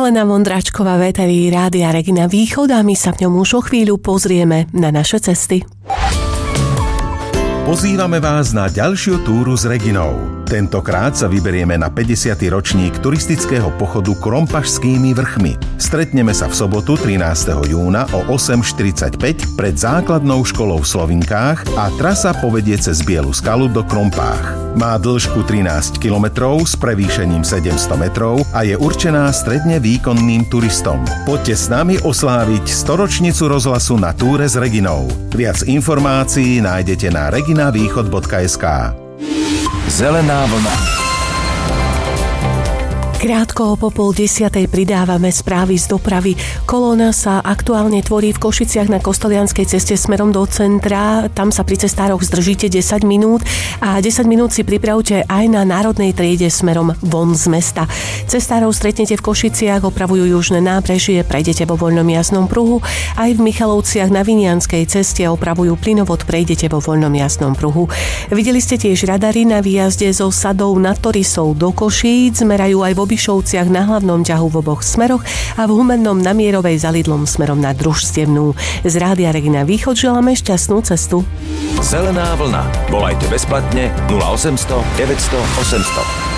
Helena Vondráčková, VTV Rádia Regina Východ, a my sa v ňom už o chvíľu pozrieme na naše cesty. Pozývame vás na ďalšiu túru s Reginou. Tentokrát sa vyberieme na 50. ročník turistického pochodu Krompašskými vrchmi. Stretneme sa v sobotu 13. júna o 8:45 pred základnou školou v Slovinkách a trasa povedie cez Bielu skalu do Krompách. Má dĺžku 13 km s prevýšením 700 metrov a je určená stredne výkonným turistom. Poďte s nami osláviť 100-ročnicu rozhlasu na túre s Reginou. Viac informácií nájdete na reginavýchod.sk. Zelená vlna. Krátko po 9:30 pridávame správy z dopravy. Kolóna sa aktuálne tvorí v Košiciach na Kostolianskej ceste smerom do centra. Tam sa pri cestároch zdržíte 10 minút a 10 minút si pripravte aj na národnej triede smerom von z mesta. Cestárov stretnete v Košiciach, opravujú južné nábrežie, prejdete vo voľnom jazdnom pruhu. Aj v Michalovciach na Vinianskej ceste opravujú plynovod, prejdete vo voľnom jazdnom pruhu. Videli ste tiež radary na výjazde zo Sadov nad Torysou do Košíc, merajú aj v Obišovciach na hlavnom ťahu v oboch smeroch a v Humennom na Mierovej za Lidlom smerom na Družstevnú. Z Rádia Regina Východ želáme šťastnú cestu. Zelená vlna. Volajte bezplatne 0800 900 800.